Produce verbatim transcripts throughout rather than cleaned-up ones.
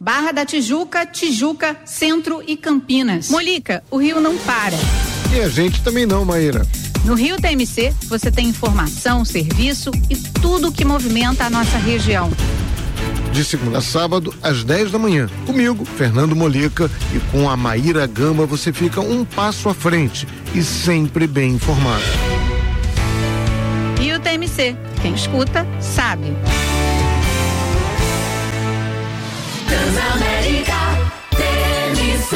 Barra da Tijuca, Tijuca, Centro e Campinas. Molica, o Rio não para. E a gente também não, Maíra. No Rio T M C, você tem informação, serviço e tudo que movimenta a nossa região. De segunda a sábado, às dez da manhã. Comigo, Fernando Molica, e com a Maíra Gama você fica um passo à frente e sempre bem informado. Rio T M C, quem escuta, sabe. Transamérica T M C.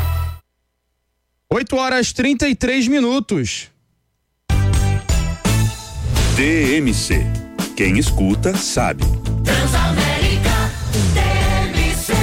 oito horas trinta e três minutos. T M C. Quem escuta, sabe. Transamérica T M C.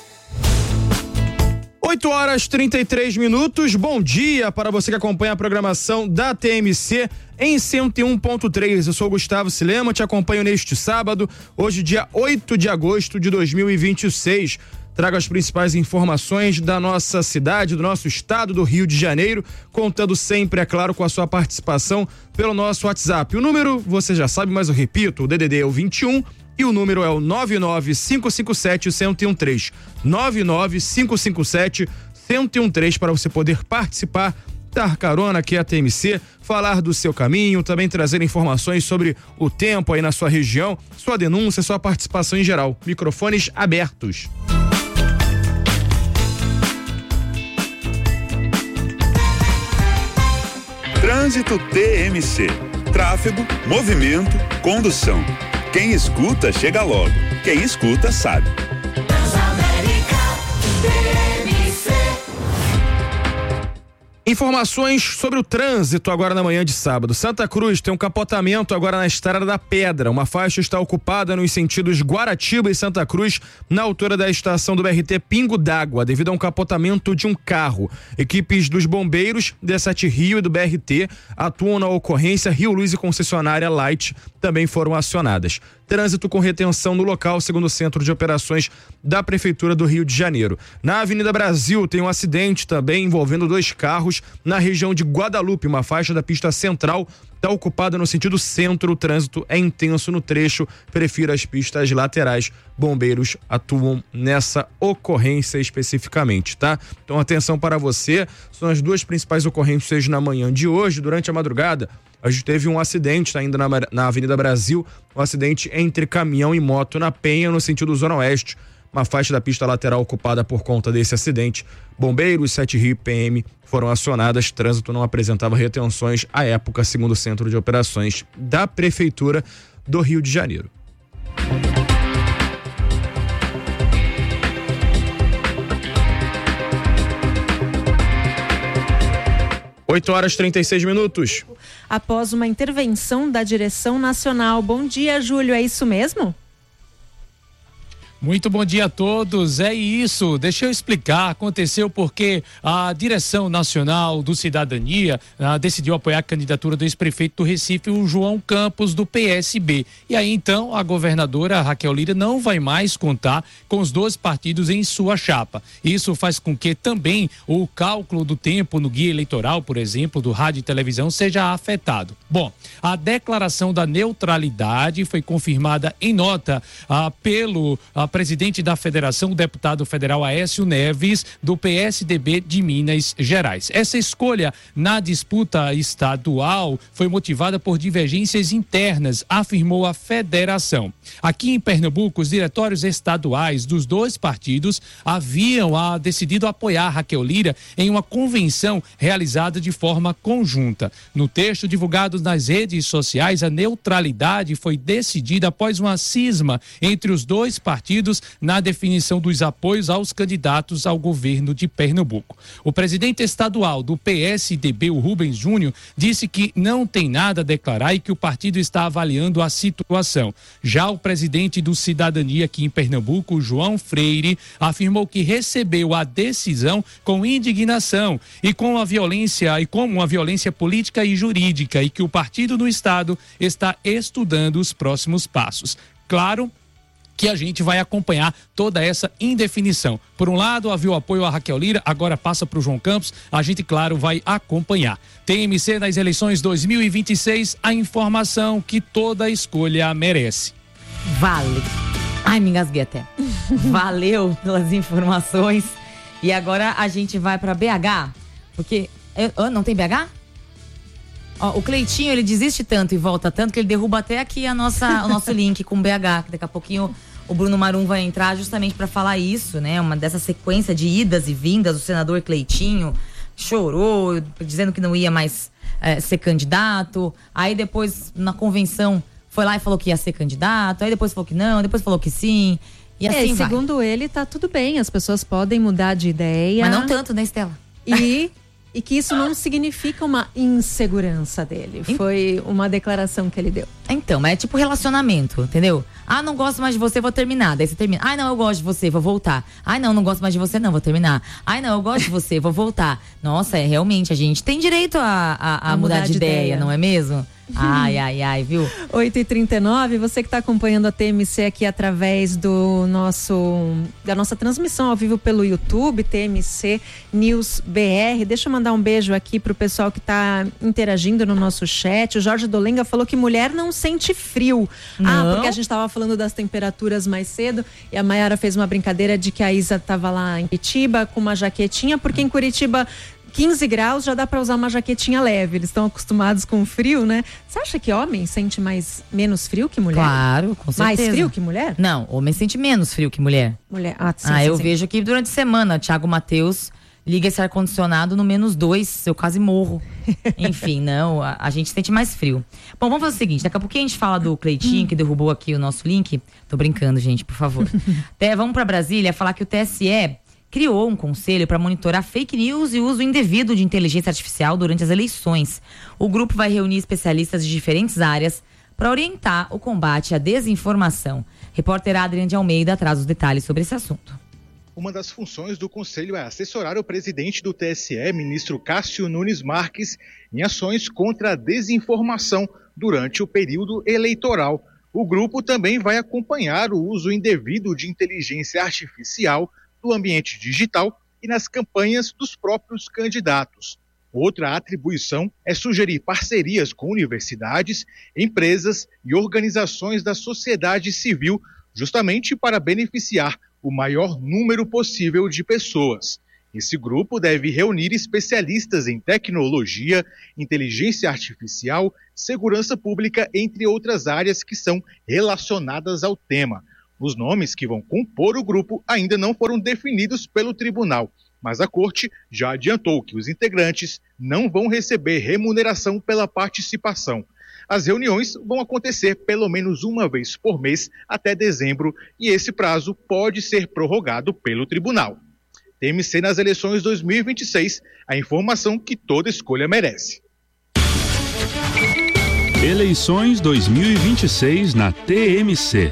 oito horas trinta e três minutos. Bom dia para você que acompanha a programação da T M C em cento e um ponto três. Eu sou Gustavo Silema, te acompanho neste sábado, hoje dia oito de agosto de dois mil e vinte e seis. Trago as principais informações da nossa cidade, do nosso estado do Rio de Janeiro, contando sempre, é claro, com a sua participação pelo nosso WhatsApp. O número, você já sabe, mas eu repito, o D D D é o vinte e um e o número é o nove nove cinco cinco sete um zero um três. nove nove cinco cinco sete um zero um três para você poder participar, dar carona aqui à T M C, falar do seu caminho, também trazer informações sobre o tempo aí na sua região, sua denúncia, sua participação em geral. Microfones abertos. Trânsito T M C. Tráfego, movimento, condução. Quem escuta, chega logo. Quem escuta, sabe. Transamérica T M C. Informações sobre o trânsito agora na manhã de sábado. Santa Cruz tem um capotamento agora na Estrada da Pedra. Uma faixa está ocupada nos sentidos Guaratiba e Santa Cruz, na altura da estação do B R T Pingo d'Água, devido a um capotamento de um carro. Equipes dos bombeiros, D sete Rio e do B R T atuam na ocorrência. Rio Luz e concessionária Light também foram acionadas. Trânsito com retenção no local, segundo o Centro de Operações da Prefeitura do Rio de Janeiro. Na Avenida Brasil tem um acidente também envolvendo dois carros na região de Guadalupe. Uma faixa da pista central está ocupada no sentido centro. O trânsito é intenso no trecho. Prefira as pistas laterais. Bombeiros atuam nessa ocorrência especificamente, tá? Então atenção para você. São as duas principais ocorrências na manhã de hoje. Durante a madrugada, a gente teve um acidente ainda na, na Avenida Brasil, um acidente entre caminhão e moto na Penha, no sentido Zona Oeste. Uma faixa da pista lateral ocupada por conta desse acidente. Bombeiros, sete Rio e P M foram acionadas. Trânsito não apresentava retenções à época, segundo o Centro de Operações da Prefeitura do Rio de Janeiro. oito horas e trinta e seis minutos. Após uma intervenção da direção nacional. Bom dia, Júlio, é isso mesmo? Muito bom dia a todos, é isso, deixa eu explicar, aconteceu porque a Direção Nacional do Cidadania ah, decidiu apoiar a candidatura do ex-prefeito do Recife, o João Campos, do P S B, e aí então a governadora Raquel Lira não vai mais contar com os dois partidos em sua chapa. Isso faz com que também o cálculo do tempo no guia eleitoral, por exemplo, do rádio e televisão, seja afetado. Bom, a declaração da neutralidade foi confirmada em nota ah, pelo ah, presidente da federação, o deputado federal Aécio Neves, do P S D B de Minas Gerais. Essa escolha na disputa estadual foi motivada por divergências internas, afirmou a federação. Aqui em Pernambuco, os diretórios estaduais dos dois partidos haviam ah, decidido apoiar Raquel Lira em uma convenção realizada de forma conjunta. No texto divulgado nas redes sociais, a neutralidade foi decidida após uma cisma entre os dois partidos na definição dos apoios aos candidatos ao governo de Pernambuco. O presidente estadual do P S D B, o Rubens Júnior, disse que não tem nada a declarar e que o partido está avaliando a situação. Já o presidente do Cidadania aqui em Pernambuco, João Freire, afirmou que recebeu a decisão com indignação e com a violência e como uma violência política e jurídica e que o partido no estado está estudando os próximos passos. Claro que a gente vai acompanhar toda essa indefinição. Por um lado, havia o apoio a Raquel Lira, agora passa para o João Campos, a gente, claro, vai acompanhar. T M C nas eleições dois mil e vinte e seis, a informação que toda escolha merece. Vale. Ai, me engasguei até. Valeu pelas informações. E agora a gente vai pra B H, porque... Eu, não tem B H? Ó, o Cleitinho, ele desiste tanto e volta tanto que ele derruba até aqui a nossa, o nosso link com B H, que daqui a pouquinho o Bruno Marum vai entrar justamente para falar isso, né? Uma dessa sequência de idas e vindas, o senador Cleitinho chorou, dizendo que não ia mais é, ser candidato, aí depois na convenção foi lá e falou que ia ser candidato, aí depois falou que não, depois falou que sim, e assim é, vai. Segundo ele, tá tudo bem, as pessoas podem mudar de ideia. Mas não tanto, né, Estela? E... E que isso não significa uma insegurança dele. Foi uma declaração que ele deu. Então, mas é tipo relacionamento, entendeu? Ah, não gosto mais de você, vou terminar. Daí você termina. Ai, não, eu gosto de você, vou voltar. Ai, não, não gosto mais de você, não, vou terminar. Ai, não, eu gosto de você, vou voltar. Nossa, é realmente, a gente tem direito a, a, a, a mudar, mudar de, de ideia, ideia, não é mesmo? Ai, ai, ai, viu? oito e trinta e nove, você que está acompanhando a T M C aqui através do nosso, da nossa transmissão ao vivo pelo YouTube, T M C News B R. Deixa eu mandar um beijo aqui pro pessoal que está interagindo no nosso chat. O Jorge Dolenga falou que mulher não sente frio. Não? Ah, porque a gente estava falando das temperaturas mais cedo e a Mayara fez uma brincadeira de que a Isa estava lá em Curitiba com uma jaquetinha, porque em Curitiba quinze graus já dá para usar uma jaquetinha leve. Eles estão acostumados com frio, né? Você acha que homem sente mais menos frio que mulher? Claro, com certeza. Mais frio que mulher? Não, homem sente menos frio que mulher. Mulher, ah, sim, ah sim, eu sim. vejo que durante a semana, Thiago Matheus liga esse ar-condicionado no menos dois, eu quase morro. Enfim, não, a, a gente sente mais frio. Bom, vamos fazer o seguinte, daqui a pouquinho a gente fala do Cleitinho, que derrubou aqui o nosso link. Tô brincando, gente, por favor. Até, vamos para Brasília falar que o T S E criou um conselho para monitorar fake news e uso indevido de inteligência artificial durante as eleições. O grupo vai reunir especialistas de diferentes áreas para orientar o combate à desinformação. Repórter Adrian de Almeida traz os detalhes sobre esse assunto. Uma das funções do conselho é assessorar o presidente do T S E, ministro Cássio Nunes Marques, em ações contra a desinformação durante o período eleitoral. O grupo também vai acompanhar o uso indevido de inteligência artificial do ambiente digital e nas campanhas dos próprios candidatos. Outra atribuição é sugerir parcerias com universidades, empresas e organizações da sociedade civil, justamente para beneficiar o maior número possível de pessoas. Esse grupo deve reunir especialistas em tecnologia, inteligência artificial, segurança pública, entre outras áreas que são relacionadas ao tema. Os nomes que vão compor o grupo ainda não foram definidos pelo tribunal, mas a corte já adiantou que os integrantes não vão receber remuneração pela participação. As reuniões vão acontecer pelo menos uma vez por mês até dezembro e esse prazo pode ser prorrogado pelo tribunal. T M C nas eleições dois mil e vinte e seis, a informação que toda escolha merece. Eleições dois mil e vinte e seis na T M C.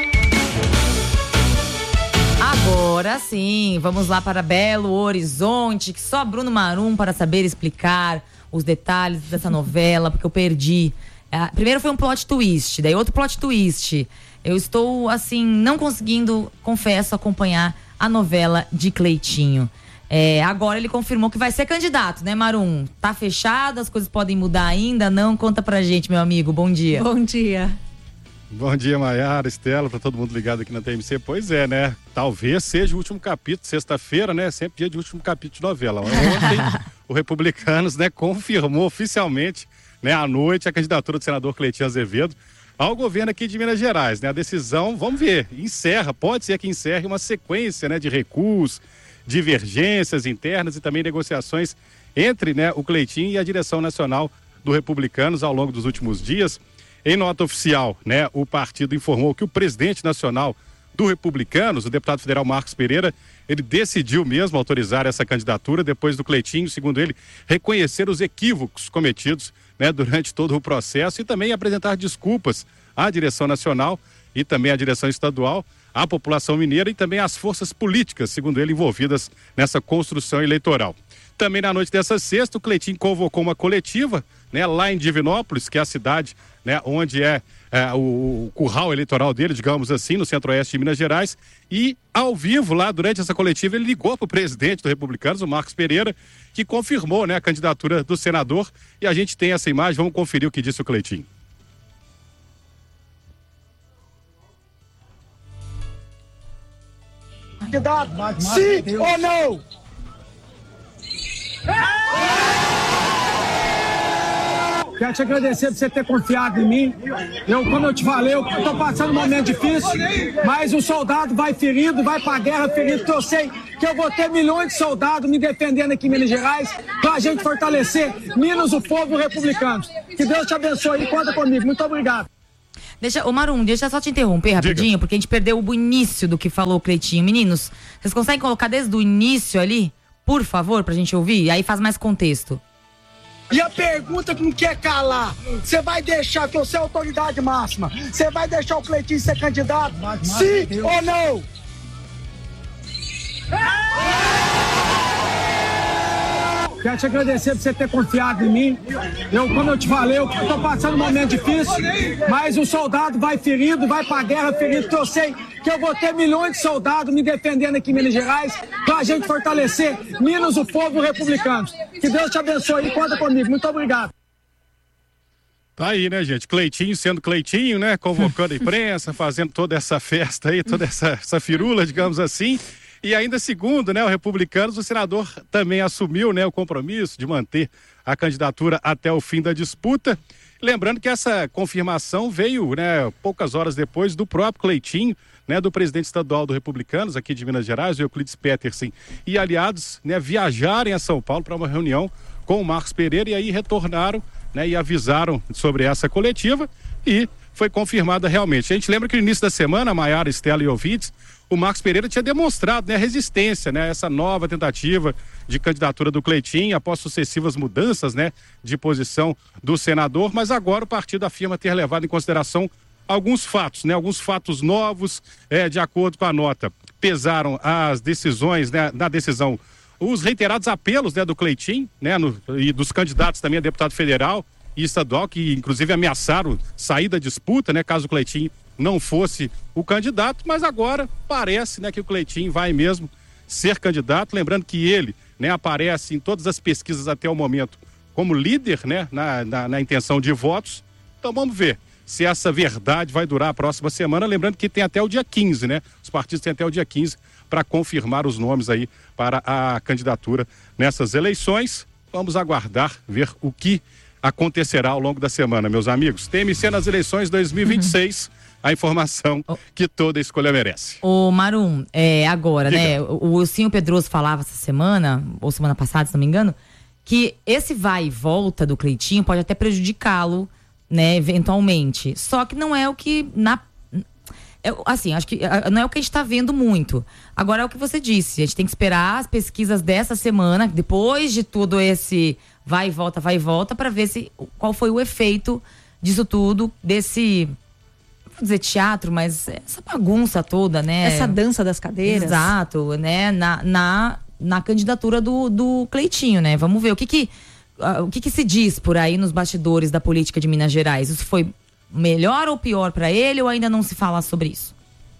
Agora sim, vamos lá para Belo Horizonte, que só Bruno Marum para saber explicar os detalhes dessa novela, porque eu perdi. É, primeiro foi um plot twist, daí outro plot twist. Eu estou, assim, não conseguindo, confesso, acompanhar a novela de Cleitinho. É, agora ele confirmou que vai ser candidato, né, Marum? Tá fechado, as coisas podem mudar ainda? Não? Conta pra gente, meu amigo. Bom dia. Bom dia. Bom dia, Mayara, Estela, para todo mundo ligado aqui na T M C. Pois é, né? Talvez seja o último capítulo, sexta-feira, né? Sempre dia de último capítulo de novela. Ontem, o Republicanos, né, confirmou oficialmente, né, à noite, a candidatura do senador Cleitinho Azevedo ao governo aqui de Minas Gerais, né? A decisão, vamos ver, encerra, pode ser que encerre uma sequência, né, de recuos, divergências internas e também negociações entre, né, o Cleitinho e a direção nacional do Republicanos ao longo dos últimos dias. Em nota oficial, né, o partido informou que o presidente nacional do Republicanos, o deputado federal Marcos Pereira, ele decidiu mesmo autorizar essa candidatura depois do Cleitinho, segundo ele, reconhecer os equívocos cometidos, né, durante todo o processo e também apresentar desculpas à direção nacional e também à direção estadual, à população mineira e também às forças políticas, segundo ele, envolvidas nessa construção eleitoral. Também na noite dessa sexta, o Cleitinho convocou uma coletiva, né, lá em Divinópolis, que é a cidade, né, onde é, é o, o curral eleitoral dele, digamos assim, no centro-oeste de Minas Gerais, e ao vivo lá, durante essa coletiva, ele ligou para o presidente do Republicanos, o Marcos Pereira, que confirmou, né, a candidatura do senador, e a gente tem essa imagem, vamos conferir o que disse o Cleitinho. candidato? Sim ou não? Quero te agradecer por você ter confiado em mim. Eu, como eu te falei, eu tô passando um momento difícil, mas o soldado vai ferido, vai pra guerra ferido, porque eu sei que eu vou ter milhões de soldados me defendendo aqui em Minas Gerais, pra gente fortalecer Minas, o povo e os republicanos. Que Deus te abençoe e conta comigo. Muito obrigado. Deixa, ô Marum, deixa eu só te interromper rapidinho, Diga. Porque a gente perdeu o início do que falou o Cleitinho. Meninos, vocês conseguem colocar desde o início ali, por favor, pra gente ouvir? Aí faz mais contexto. E a pergunta que não quer calar, você vai deixar que eu sou a autoridade máxima, você vai deixar o Cleitinho ser candidato? Mas, mas, sim Deus. Ou não? Quero te agradecer por você ter confiado em mim. Eu, como eu te falei, eu tô passando um momento difícil, mas o soldado vai ferido, vai pra guerra ferido, porque eu sei que eu vou ter milhões de soldados me defendendo aqui em Minas Gerais, pra gente fortalecer Minas, o povo e os republicanos. Que Deus te abençoe e conta comigo. Muito obrigado. Tá aí, né, gente? Cleitinho sendo Cleitinho, né? Convocando a imprensa, fazendo toda essa festa aí, toda essa, essa firula, digamos assim. E ainda segundo, né, o Republicanos, o senador também assumiu, né, o compromisso de manter a candidatura até o fim da disputa. Lembrando que essa confirmação veio, né, poucas horas depois do próprio Cleitinho, né, do presidente estadual do Republicanos aqui de Minas Gerais, o Euclides Petersen, e aliados, né, viajarem a São Paulo para uma reunião com o Marcos Pereira e aí retornaram, né, e avisaram sobre essa coletiva e foi confirmada realmente. A gente lembra que no início da semana, a Maiara, Estela e ouvintes, o Marcos Pereira tinha demonstrado, né, resistência, né, essa nova tentativa de candidatura do Cleitinho após sucessivas mudanças, né, de posição do senador, mas agora o partido afirma ter levado em consideração alguns fatos, né, alguns fatos novos, é, de acordo com a nota. Pesaram as decisões, né, na decisão, os reiterados apelos, né, do Cleitinho, né, no, e dos candidatos também a deputado federal e estadual, que inclusive ameaçaram sair da disputa, né, caso o Cleitinho não fosse o candidato, mas agora parece, né, que o Cleitinho vai mesmo ser candidato, lembrando que ele, né, aparece em todas as pesquisas até o momento como líder, né, na, na, na intenção de votos. Então vamos ver se essa verdade vai durar a próxima semana, lembrando que tem até o dia quinze, né, os partidos têm até o dia quinze para confirmar os nomes aí para a candidatura nessas eleições. Vamos aguardar, ver o que acontecerá ao longo da semana, meus amigos. T M C nas eleições dois mil e vinte e seis, uhum. A informação que toda escolha merece. Ô Marum, é, agora, Diga. né, o Wilsinho Pedroso falava essa semana, ou semana passada, se não me engano, que esse vai e volta do Cleitinho pode até prejudicá-lo, né, eventualmente. Só que não é o que, na, é, assim, acho que não é o que a gente tá vendo muito. Agora é o que você disse, a gente tem que esperar as pesquisas dessa semana, depois de tudo esse vai e volta, vai e volta, para ver se, qual foi o efeito disso tudo, desse... vou dizer teatro, mas essa bagunça toda, né? Essa dança das cadeiras. Exato, né? Na, na, na candidatura do, do Cleitinho, né? Vamos ver o que que, uh, o que que se diz por aí nos bastidores da política de Minas Gerais. Isso foi melhor ou pior para ele ou ainda não se fala sobre isso?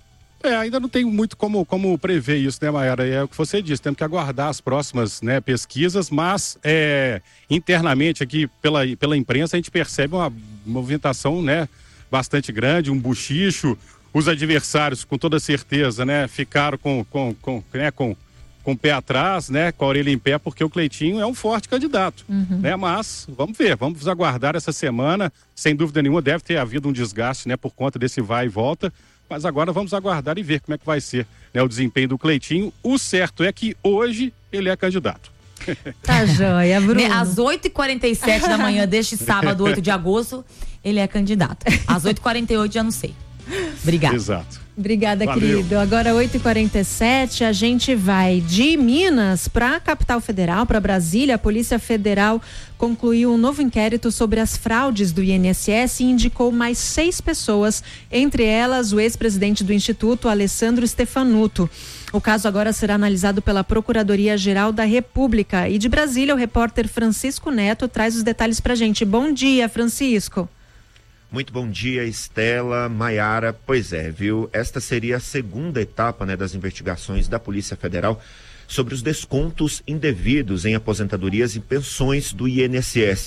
É, ainda não tem muito como, como prever isso, né, Maiara? É o que você disse, temos que aguardar as próximas, né, pesquisas, mas é, internamente aqui pela, pela imprensa a gente percebe uma movimentação, né, bastante grande, um buchicho. Os adversários, com toda certeza, né, ficaram com, com, com, né, com, com o pé atrás, né, com a orelha em pé, porque o Cleitinho é um forte candidato, uhum. né, mas vamos ver, vamos aguardar essa semana. Sem dúvida nenhuma deve ter havido um desgaste, né, por conta desse vai e volta, mas agora vamos aguardar e ver como é que vai ser, né, o desempenho do Cleitinho. O certo é que hoje ele é candidato. Tá joia, Bruno. Às oito e quarenta e sete da manhã deste sábado, oito de agosto, ele é candidato. Às oito e quarenta e oito já não sei. Obrigada. Exato. Obrigada, Valeu. querido. Agora, oito e quarenta e sete, a gente vai de Minas para a capital federal, para Brasília. A Polícia Federal concluiu um novo inquérito sobre as fraudes do I N S S e indicou mais seis pessoas, entre elas o ex-presidente do Instituto, Alessandro Stefanuto. O caso agora será analisado pela Procuradoria-Geral da República. E de Brasília, o repórter Francisco Neto traz os detalhes para a gente. Bom dia, Francisco. Muito bom dia, Estela, Maiara. Pois é, viu? Esta seria a segunda etapa, né, das investigações da Polícia Federal sobre os descontos indevidos em aposentadorias e pensões do I N S S.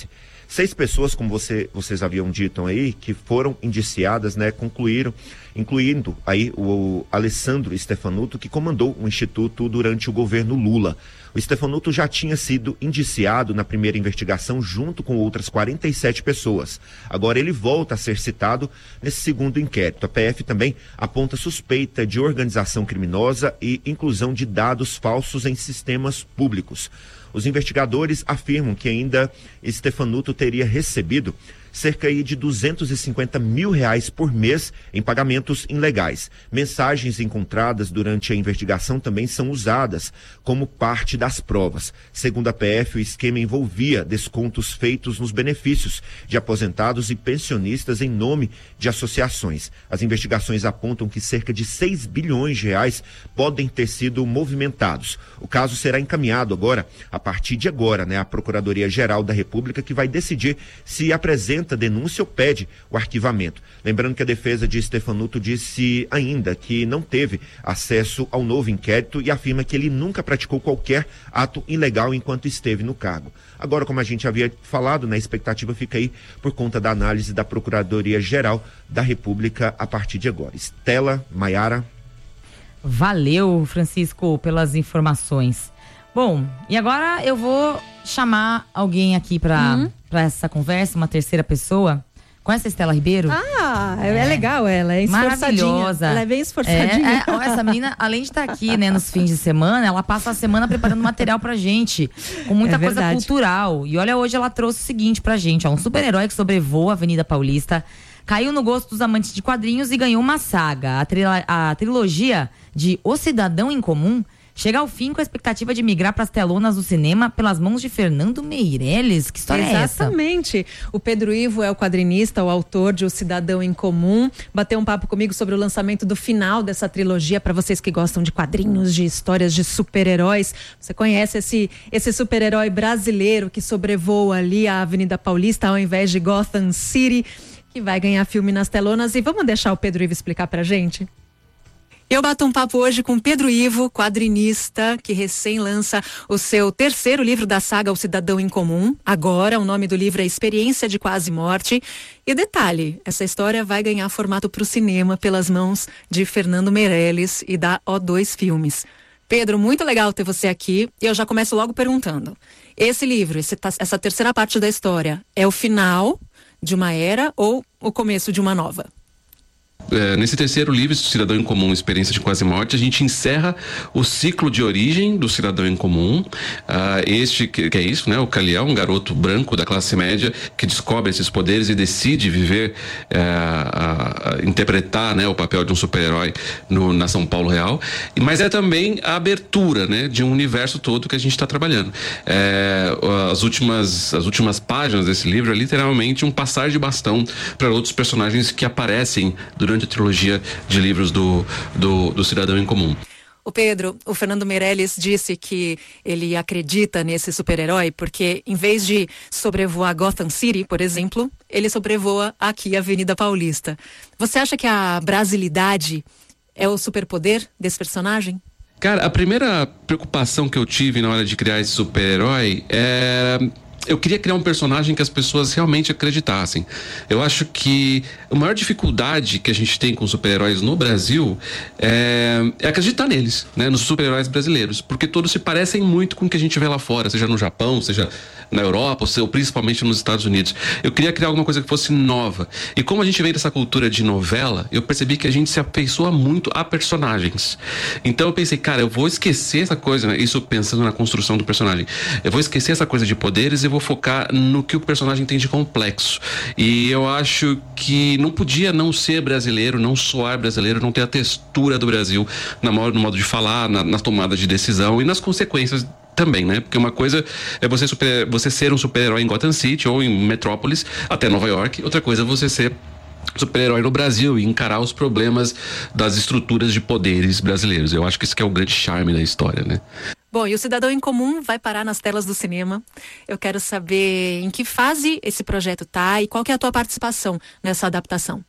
Seis pessoas, como você, vocês haviam dito aí, que foram indiciadas, né, concluíram, incluindo aí o, o Alessandro Stefanuto, que comandou o Instituto durante o governo Lula. O Stefanuto já tinha sido indiciado na primeira investigação junto com outras quarenta e sete pessoas. Agora ele volta a ser citado nesse segundo inquérito. A P F também aponta suspeita de organização criminosa e inclusão de dados falsos em sistemas públicos. Os investigadores afirmam que ainda Stefanuto teria recebido cerca aí de duzentos e cinquenta mil reais por mês em pagamentos ilegais. Mensagens encontradas durante a investigação também são usadas como parte das provas. Segundo a P F, o esquema envolvia descontos feitos nos benefícios de aposentados e pensionistas em nome de associações. As investigações apontam que cerca de seis bilhões de reais podem ter sido movimentados. O caso será encaminhado agora, a partir de agora, né, à Procuradoria-Geral da República, que vai decidir se apresenta denúncia ou pede o arquivamento. Lembrando que a defesa de Stefanuto disse ainda que não teve acesso ao novo inquérito e afirma que ele nunca praticou qualquer ato ilegal enquanto esteve no cargo. Agora, como a gente havia falado, né, a expectativa fica aí por conta da análise da Procuradoria-Geral da República a partir de agora. Estela, Maiara. Valeu, Francisco, pelas informações. Bom, e agora eu vou chamar alguém aqui para Uhum. para essa conversa, uma terceira pessoa. Conhece a Estela Ribeiro? Ah, é, é legal ela, é esforçadinha. Maravilhosa. Ela é bem esforçadinha. É, é, ó, essa menina, além de estar aqui, né, nos fins de semana, ela passa a semana preparando material pra gente, com muita É coisa verdade. cultural. E olha, hoje ela trouxe o seguinte pra gente, ó, um super-herói que sobrevoa a Avenida Paulista, caiu no gosto dos amantes de quadrinhos e ganhou uma saga. A, trila- a trilogia de O Cidadão em Comum chega ao fim com a expectativa de migrar para as telonas do cinema pelas mãos de Fernando Meirelles. Que história é essa? Exatamente. O Pedro Ivo é o quadrinista, o autor de O Cidadão em Comum. Bateu um papo comigo sobre o lançamento do final dessa trilogia para vocês que gostam de quadrinhos, de histórias de super-heróis. Você conhece esse, esse super-herói brasileiro que sobrevoa ali a Avenida Paulista ao invés de Gotham City, que vai ganhar filme nas telonas. E vamos deixar o Pedro Ivo explicar pra gente? Eu bato um papo hoje com Pedro Ivo, quadrinista, que recém lança o seu terceiro livro da saga O Cidadão em Comum. Agora, o nome do livro é Experiência de Quase Morte. E detalhe, essa história vai ganhar formato para o cinema pelas mãos de Fernando Meirelles e da O dois Filmes. Pedro, muito legal ter você aqui. E eu já começo logo perguntando. Esse livro, esse, essa terceira parte da história, é o final de uma era ou o começo de uma nova? É, nesse terceiro livro, Cidadão em Comum, Experiência de Quase Morte, a gente encerra o ciclo de origem do cidadão em comum. Ah, este, que, que é isso, né? O Caliel, um garoto branco da classe média que descobre esses poderes e decide viver, é, a, a interpretar, né, o papel de um super-herói no, na São Paulo real. Mas é também a abertura, né, de um universo todo que a gente está trabalhando. É, as, últimas, as últimas páginas desse livro é literalmente um passar de bastão para outros personagens que aparecem durante a trilogia de livros do, do, do Cidadão em Comum. O Pedro, o Fernando Meirelles disse que ele acredita nesse super-herói porque, em vez de sobrevoar Gotham City, por exemplo, ele sobrevoa aqui a Avenida Paulista. Você acha que a brasilidade é o superpoder desse personagem? Cara, a primeira preocupação que eu tive na hora de criar esse super-herói é... eu queria criar um personagem que as pessoas realmente acreditassem. Eu acho que a maior dificuldade que a gente tem com super-heróis no Brasil é, é acreditar neles, né? Nos super-heróis brasileiros, porque todos se parecem muito com o que a gente vê lá fora, seja no Japão, seja na Europa, ou principalmente nos Estados Unidos. Eu queria criar alguma coisa que fosse nova. E como a gente vem dessa cultura de novela, eu percebi que a gente se afeiçoa muito a personagens. Então eu pensei, cara, eu vou esquecer essa coisa, né? Isso pensando na construção do personagem. Eu vou esquecer essa coisa de poderes e vou focar no que o personagem tem de complexo. E eu acho que não podia não ser brasileiro, não soar brasileiro, não ter a textura do Brasil na modo, no modo de falar, na, nas tomadas de decisão e nas consequências também, né? Porque uma coisa é você, super, você ser um super-herói em Gotham City ou em Metrópolis, até Nova York. Outra coisa é você ser super-herói no Brasil e encarar os problemas das estruturas de poderes brasileiros. Eu acho que isso que é o grande charme da história, né? Bom, e o Cidadão em Comum vai parar nas telas do cinema. Eu quero saber em que fase esse projeto tá e qual que é a tua participação nessa adaptação.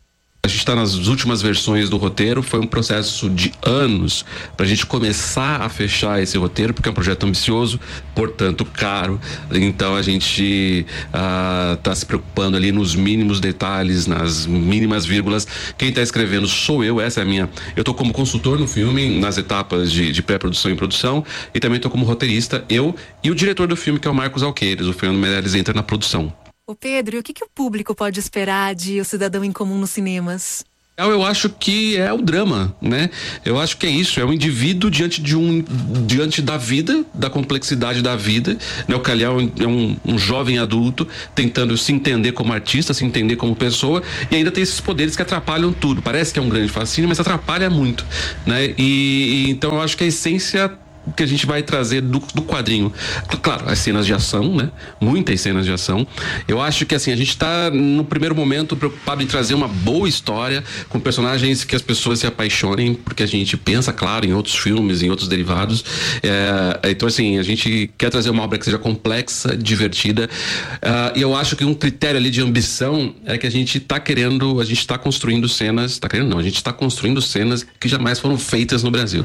A gente está nas últimas versões do roteiro, foi um processo de anos para a gente começar a fechar esse roteiro, porque é um projeto ambicioso, portanto caro. Então a gente está uh, se preocupando ali nos mínimos detalhes, nas mínimas vírgulas. Quem está escrevendo sou eu, essa é a minha. Eu estou como consultor no filme, nas etapas de, de pré-produção e produção, e também estou como roteirista, eu e o diretor do filme, que é o Marcos Alqueires. O Fernando Meirelles entra na produção. Ô Pedro, e o que, que o público pode esperar de O Cidadão em Comum nos cinemas? Eu acho que é o drama, né? Eu acho que é isso, é um indivíduo diante de um, diante da vida, da complexidade da vida, né? O Calhau é um, um jovem adulto tentando se entender como artista, se entender como pessoa, e ainda tem esses poderes que atrapalham tudo. Parece que é um grande fascínio, mas atrapalha muito, né? E, e então eu acho que a essência que a gente vai trazer do, do quadrinho, claro, as cenas de ação, né? Muitas cenas de ação. Eu acho que assim, a gente tá no primeiro momento preocupado em trazer uma boa história com personagens que as pessoas se apaixonem, porque a gente pensa, claro, em outros filmes, em outros derivados. É, então assim, a gente quer trazer uma obra que seja complexa, divertida, uh, e eu acho que um critério ali de ambição é que a gente tá querendo, a gente tá construindo cenas, tá querendo não, a gente tá construindo cenas que jamais foram feitas no Brasil.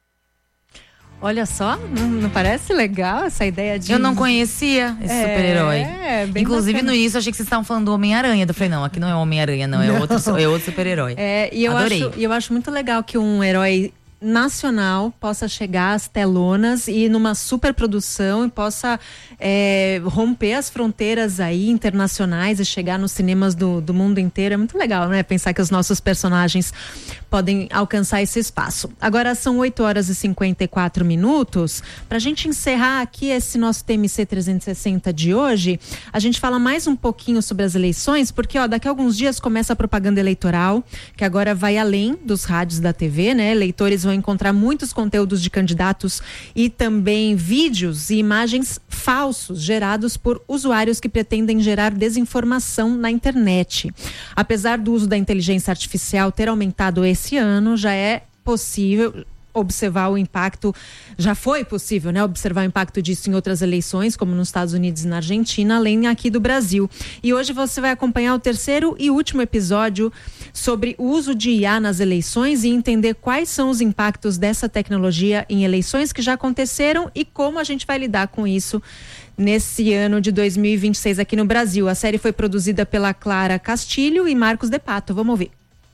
Olha só, não, não parece legal essa ideia de... Eu não conhecia esse é, super-herói. É, bem Inclusive, bacana. no início, eu achei que vocês estavam falando do Homem-Aranha. Eu falei, não, aqui não é Homem-Aranha, não. É Não. outro, é outro super-herói. É, e eu Adorei. acho, e eu acho muito legal que um herói nacional possa chegar às telonas e numa superprodução e possa é, romper as fronteiras aí internacionais e chegar nos cinemas do, do mundo inteiro. É muito legal, né? Pensar que os nossos personagens podem alcançar esse espaço. Agora são oito horas e cinquenta e quatro minutos. Pra gente encerrar aqui esse nosso T M C trezentos e sessenta de hoje, a gente fala mais um pouquinho sobre as eleições, porque ó, daqui a alguns dias começa a propaganda eleitoral, que agora vai além dos rádios da T V, né? Eleitores vão encontrar muitos conteúdos de candidatos e também vídeos e imagens falsos gerados por usuários que pretendem gerar desinformação na internet. Apesar do uso da inteligência artificial ter aumentado esse ano, já é possível observar o impacto, já foi possível, né, observar o impacto disso em outras eleições, como nos Estados Unidos e na Argentina, além aqui do Brasil. E hoje você vai acompanhar o terceiro e último episódio sobre o uso de I A nas eleições e entender quais são os impactos dessa tecnologia em eleições que já aconteceram e como a gente vai lidar com isso nesse ano de dois mil e vinte e seis aqui no Brasil. A série foi produzida pela Clara Castilho e Marcos De Pato. Vamos ouvir.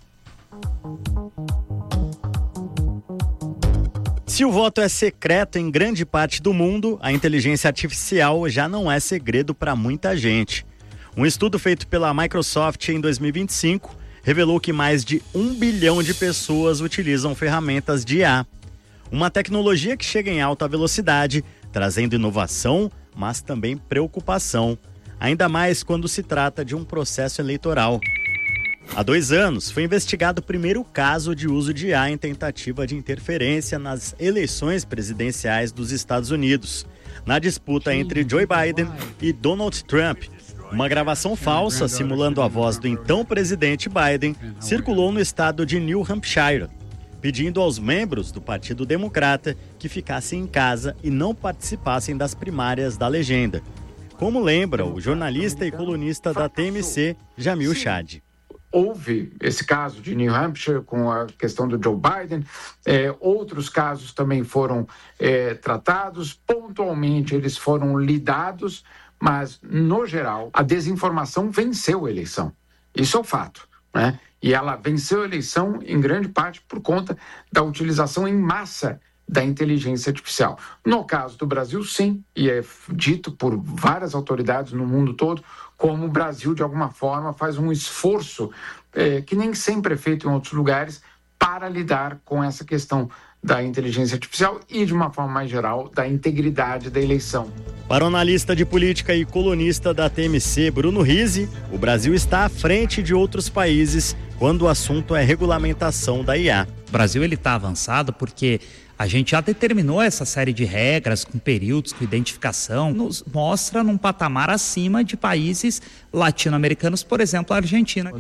Se o voto é secreto em grande parte do mundo, a inteligência artificial já não é segredo para muita gente. Um estudo feito pela Microsoft em dois mil e vinte e cinco revelou que mais de um bilhão de pessoas utilizam ferramentas de I A. Uma tecnologia que chega em alta velocidade, trazendo inovação, mas também preocupação, ainda mais quando se trata de um processo eleitoral. Há dois anos, foi investigado o primeiro caso de uso de I A em tentativa de interferência nas eleições presidenciais dos Estados Unidos, na disputa entre Joe Biden e Donald Trump. Uma gravação falsa, simulando a voz do então presidente Biden, circulou no estado de New Hampshire, pedindo aos membros do Partido Democrata que ficassem em casa e não participassem das primárias da legenda. Como lembra o jornalista e colunista da T M C, Jamil Chad. Houve esse caso de New Hampshire com a questão do Joe Biden, é, outros casos também foram é, tratados, pontualmente eles foram lidados, mas, no geral, a desinformação venceu a eleição. Isso é o fato, né? E ela venceu a eleição em grande parte por conta da utilização em massa da inteligência artificial. No caso do Brasil, sim, e é dito por várias autoridades no mundo todo, como o Brasil, de alguma forma, faz um esforço é, que nem sempre é feito em outros lugares para lidar com essa questão da inteligência artificial e, de uma forma mais geral, da integridade da eleição. Para o analista de política e colunista da T M C, Bruno Rizzi, o Brasil está à frente de outros países quando o assunto é regulamentação da I A. O Brasil ele está avançado porque a gente já determinou essa série de regras com períodos, com identificação, nos mostra num patamar acima de países latino-americanos, por exemplo, a Argentina.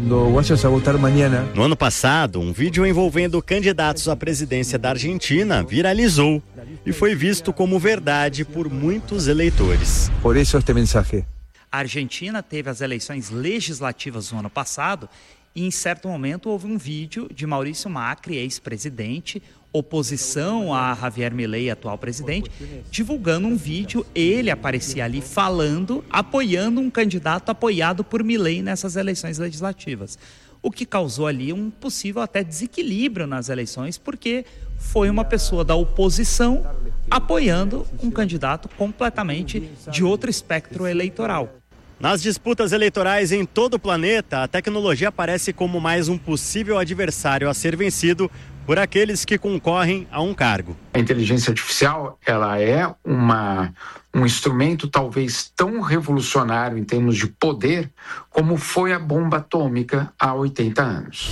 No ano passado, um vídeo envolvendo candidatos à presidência da Argentina viralizou e foi visto como verdade por muitos eleitores. Por isso este mensagem. A Argentina teve as eleições legislativas no ano passado e em certo momento houve um vídeo de Maurício Macri, ex-presidente, oposição a Javier Milei, atual presidente, divulgando um vídeo, ele aparecia ali falando, apoiando um candidato apoiado por Milei nessas eleições legislativas. O que causou ali um possível até desequilíbrio nas eleições, porque foi uma pessoa da oposição apoiando um candidato completamente de outro espectro eleitoral. Nas disputas eleitorais em todo o planeta, a tecnologia aparece como mais um possível adversário a ser vencido por aqueles que concorrem a um cargo. A inteligência artificial, ela é uma, um instrumento talvez tão revolucionário em termos de poder como foi a bomba atômica há oitenta anos.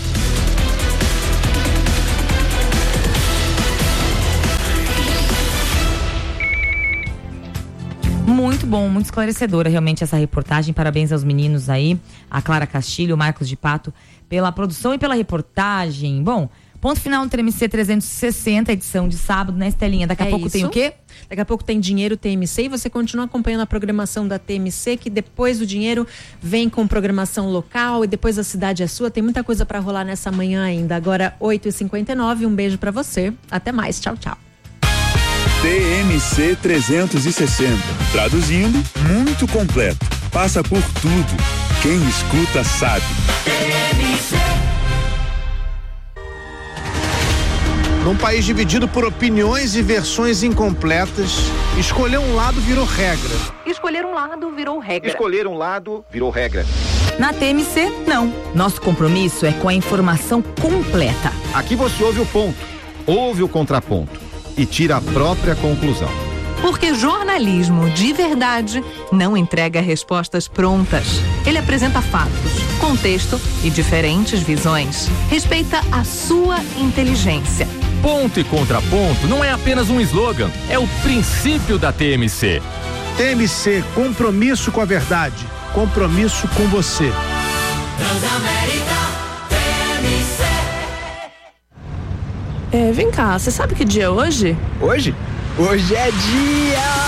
Muito bom, muito esclarecedora realmente essa reportagem. Parabéns aos meninos aí, a Clara Castilho, o Marcos de Pato, pela produção e pela reportagem. Bom, ponto final no T M C trezentos e sessenta, edição de sábado, né, Estelinha? Daqui a É pouco isso. tem o quê? Daqui a pouco tem Dinheiro T M C e você continua acompanhando a programação da T M C, que depois do Dinheiro vem com programação local e depois a cidade é sua. Tem muita coisa para rolar nessa manhã ainda. Agora, oito e cinquenta e nove, um beijo para você. Até mais, tchau, tchau. T M C trezentos e sessenta. Traduzindo, muito completo. Passa por tudo. Quem escuta sabe. Num país dividido por opiniões e versões incompletas, escolher um lado virou regra. Escolher um lado virou regra. Escolher um lado virou regra. Na T M C, não. Nosso compromisso é com a informação completa. Aqui você ouve o ponto, ouve o contraponto e tira a própria conclusão. Porque jornalismo de verdade não entrega respostas prontas. Ele apresenta fatos, contexto e diferentes visões. Respeita a sua inteligência. Ponto e contraponto não é apenas um slogan, é o princípio da T M C. T M C, compromisso com a verdade, compromisso com você. Transamérica T M C. É, vem cá, você sabe que dia é hoje? Hoje? Hoje é dia